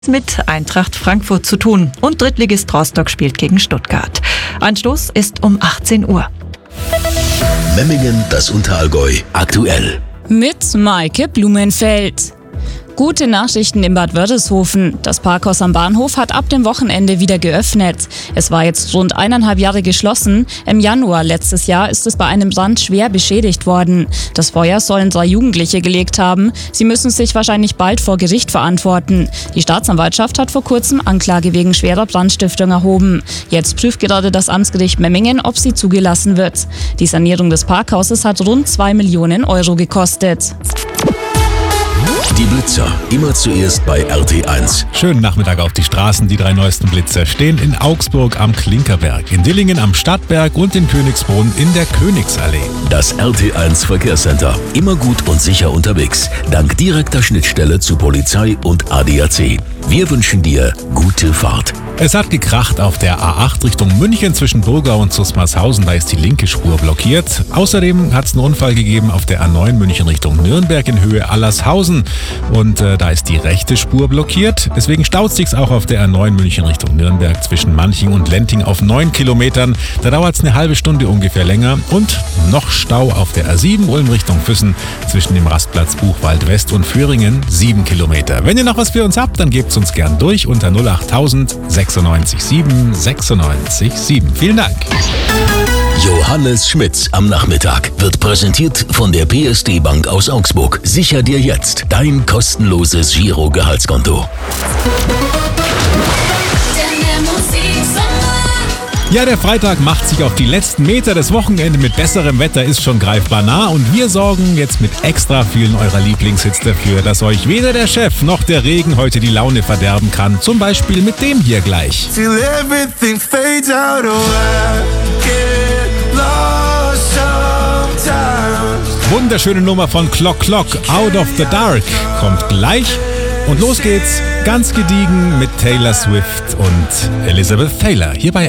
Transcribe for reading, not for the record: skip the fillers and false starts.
Mit Eintracht Frankfurt zu tun und Drittligist Rostock spielt gegen Stuttgart. Anstoß ist um 18 Uhr. Memmingen, das Unterallgäu, aktuell. Mit Maike Blumenfeld. Gute Nachrichten in Bad Wörishofen. Das Parkhaus am Bahnhof hat ab dem Wochenende wieder geöffnet. Es war jetzt rund 1,5 Jahre geschlossen. Im Januar letztes Jahr ist es bei einem Brand schwer beschädigt worden. Das Feuer sollen 3 Jugendliche gelegt haben. Sie müssen sich wahrscheinlich bald vor Gericht verantworten. Die Staatsanwaltschaft hat vor kurzem Anklage wegen schwerer Brandstiftung erhoben. Jetzt prüft gerade das Amtsgericht Memmingen, ob sie zugelassen wird. Die Sanierung des Parkhauses hat rund 2 Millionen Euro gekostet. Die Blitzer, immer zuerst bei RT1. Schönen Nachmittag auf die Straßen. Die 3 neuesten Blitzer stehen in Augsburg am Klinkerberg, in Dillingen am Stadtberg und in Königsbrunn in der Königsallee. Das RT1 Verkehrscenter, immer gut und sicher unterwegs, dank direkter Schnittstelle zu Polizei und ADAC. Wir wünschen dir gute Fahrt. Es hat gekracht auf der A8 Richtung München zwischen Burgau und Zusmarshausen. Da ist die linke Spur blockiert. Außerdem hat es einen Unfall gegeben auf der A9 München Richtung Nürnberg in Höhe Allershausen. Und da ist die rechte Spur blockiert. Deswegen staut sich's auch auf der A9 München Richtung Nürnberg zwischen Manching und Lenting auf 9 Kilometern. Da dauert es eine halbe Stunde ungefähr länger. Und noch Stau auf der A7 Ulm Richtung Füssen zwischen dem Rastplatz Buchwald West und Führingen 7 Kilometer. Wenn ihr noch was für uns habt, dann gebt's uns gern durch unter 08000 96 7 96 7. Vielen Dank. Johannes Schmitz am Nachmittag wird präsentiert von der PSD Bank aus Augsburg. Sicher dir jetzt dein kostenloses Giro-Gehaltskonto. Ja, der Freitag macht sich auf die letzten Meter. Das Wochenende mit besserem Wetter ist schon greifbar nah. Und wir sorgen jetzt mit extra vielen eurer Lieblingshits dafür, dass euch weder der Chef noch der Regen heute die Laune verderben kann. Zum Beispiel mit dem hier gleich. Till everything fades out, oh, I get lost sometimes. Wunderschöne Nummer von Clock Clock, Out of the Dark, kommt gleich. Und los geht's, ganz gediegen mit Taylor Swift und Elizabeth Taylor hier bei